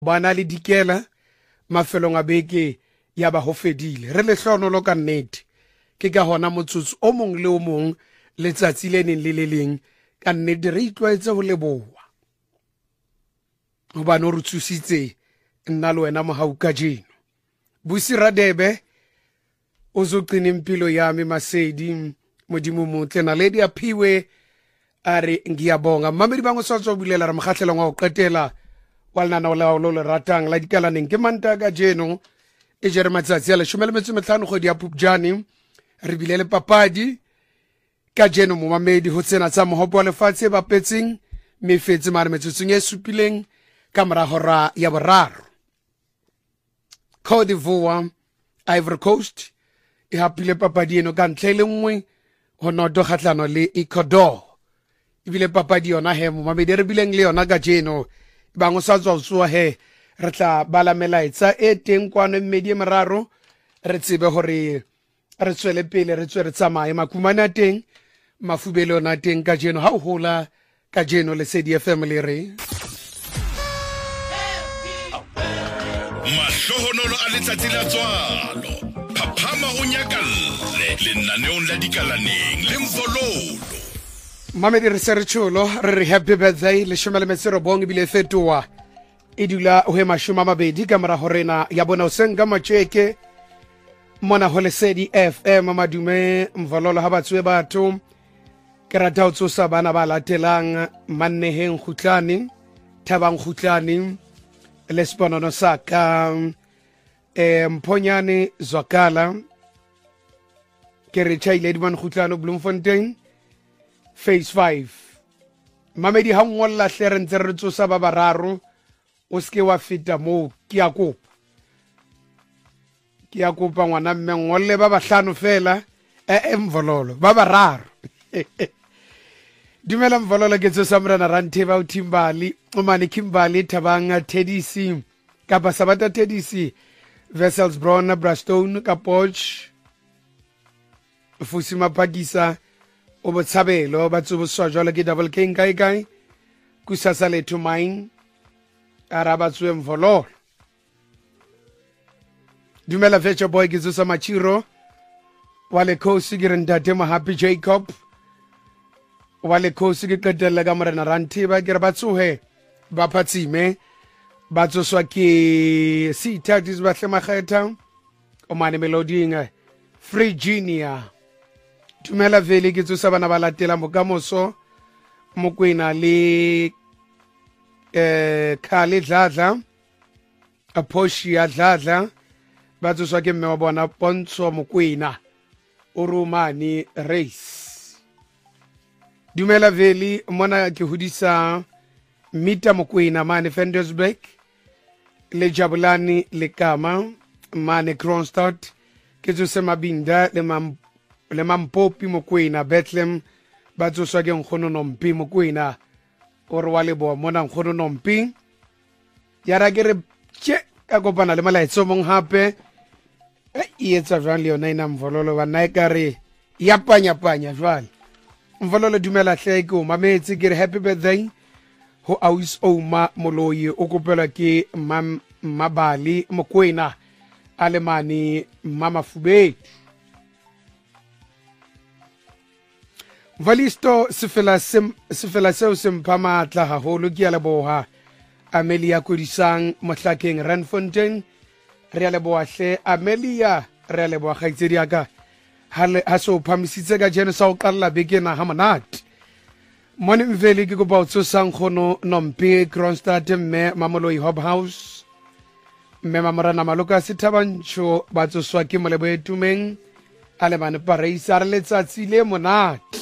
bana le dikela mafelong a beke ya ba ho fedile re le hlonolo ka nnete ke ka hona motsotso o mong le o mong letsatsi le neng le le leng ka nnete re itlwaetse ho leboha hobane o re thusitse nna le wena mohau ka jeno busi Radebe o zo qina impilo yami Masedi modimo motle Naledi Aphiwe are ngiyabonga mamedi bango swatswa bulela re mokgahlelo wa ho qetela wa lana la lo le ratang la dikalaneng ke Mantaga jeno e jere matsatsi a 15 kgwedi ya Phupjane re bile le papadi ka jeno mo mamedi ho tsena tsa mohopo wa lefatshe ba petseng mefetse mare metsotsong e supileng ka mora hora ya boraro Cote d'Ivoire Ivory Coast e hapile papadi eno ka ntle le nngwe ho noto kgatlano le Ecuador ibile papadi yona he mo mamedi re bileng le yona ka jeno ba ngo sa tswa he re tla bala melaetsa e teng kwano mmedi meraro re tsebe hore re tswele pele re tswere tsamaye makumana teng mafubelo na teng ka jeno ha o hola ka jeno le Sedi family re mahlohonolo a letsatsi la tswalo phaphama o nyakalle lenaneong la dikalaneng le mvololo mamedi re se re tsholo re re happy birthday le shomele metsero bong bile fetoa e dula ho mashoma mabedi ka mora horena ya bona o senga macheke mona ho le Sedi FM madume mvololo ha batswe batho ke rata ho tsosa bana ba latelang Manneheng Khutlane Thabang Khutlane lesponono saka Mphonyane Zwakala ke re chaile Edman Khutlane Bloemfontein Phase 5 mamedi ha ngolla hle re ntse re tsosa ba bararo o ske wa feta mo ke ya kopa ngwana mme ngolle ba bahlano fela mvololo ba bararo dumela mvololo ke tsosa mrana Rantheba o Thimbali o mane Kimberley Thabang Tedisi kapa Sabata Tedisi Vessels Brown Brastone Kapoch Fusima Pagisa o botshabelo ba tsoboswa jwale ke Double King kai kusasa lethu mine araba tswe mvololo dumela Vecha Boy ke tsosa Machiro wale khosi ke ntate mo Happy Jacob wale khosi ke qetella ka morena Rantheba ke re batsohe ba phatsime ba tsoswa ke Sithathis ba hlemakgetha o mane Meloding Virginia dumela vele ke tsosa bana ba latela mokamoso Mokwena le Khale Dladla Aphoshi ya Dladla ba tsoswa ke mme wa bona Pontsho Mokwena o Romani Race dumela vele mona ke hodisa Mita Mokwena mane Ventersburg le Jabulani le Kama mane Kronstadt ke tsose Mabinda le Mampopi Mokwena Bethlehem ba tsoswa ke Nkgono Nompi Mokwena o re wa leboa mona Nkgono Nompi ya ra ke re tje ka kopana le malaetso mong hape e etsa jwang le yona ina mvololo ba nna e ka re ya panya jwale mvololo dumela hle ke o mametse ke re happy birthday ho Aus Oma Moloyi o kopelwa ke Mabali Mokwena Alemani Mama Fube Valisto sefela seo sempha matla haholo ke ya leboha Amelia Kodisang Mohlakeng Randfontein re ya leboha hle Amelia re ya leboha kgaitsedi aka ha so phamisitse ka jeno sa o qalla bekena ha monate mone mveli ke kopa o tsosang Nkgono Nompi Kronstadt mme Mamoloyi Hobhouse mme Mamorana Maloka Sethabantsho ba tsoswa ke Moleboe Tumeng Alemane Pareisa re letsatsi le monate